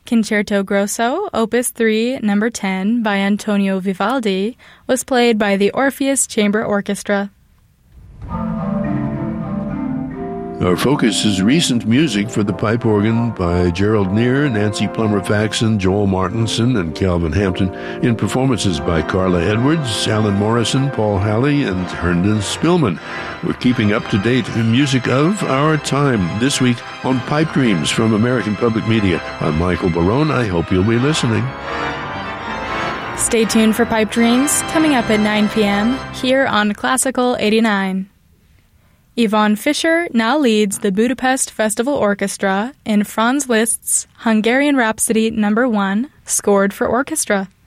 Concerto Grosso, Opus 3, No. 10 by Antonio Vivaldi, was played by the Orpheus Chamber Orchestra. Our focus is recent music for the pipe organ by Gerald Neer, Nancy Plummer-Faxon, Joel Martinson, and Calvin Hampton, in performances by Carla Edwards, Alan Morrison, Paul Halley, and Herndon Spillman. We're keeping up to date in music of our time this week on Pipe Dreams from American Public Media. I'm Michael Barone. I hope you'll be listening. Stay tuned for Pipe Dreams, coming up at 9 p.m. here on Classical 89. Yvonne Fischer now leads the Budapest Festival Orchestra in Franz Liszt's Hungarian Rhapsody No. 1, scored for orchestra.